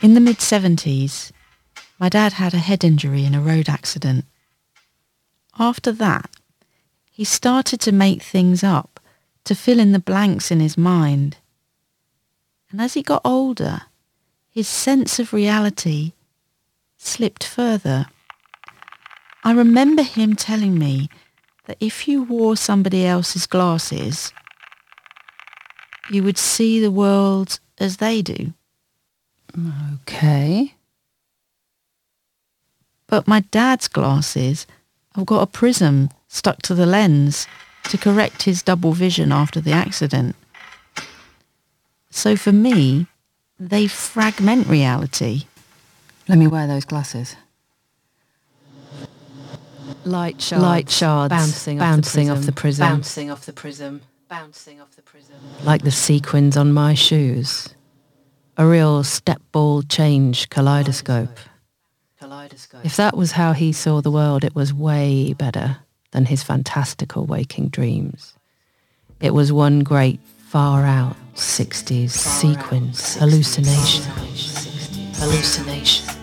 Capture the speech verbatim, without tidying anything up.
In the mid-seventies, my dad had a head injury in a road accident. After that, he started to make things up, to fill in the blanks in his mind. And as he got older, his sense of reality slipped further. I remember him telling me that if you wore somebody else's glasses, you would see the world as they do. Okay. But my dad's glasses have got a prism stuck to the lens to correct his double vision after the accident. So for me, they fragment reality. Let me wear those glasses. Light shards, Light shards bouncing, bouncing off the prism, bouncing off the prism, bouncing off the prism, like the sequins on my shoes. A real step ball change kaleidoscope. kaleidoscope. If that was how he saw the world, it was way better than his fantastical waking dreams. It was one great far-out sixties sequence hallucination. Hallucination.